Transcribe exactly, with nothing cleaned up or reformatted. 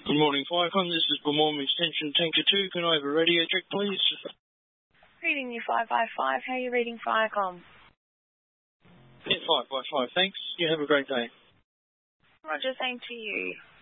Good morning, Firecon. This is Bermorm Extension Tanker two. Can I have a radio check, please? Reading you five five five. How are you reading Firecom? Yeah, five five five. Thanks. You have a great day. Roger, same to you.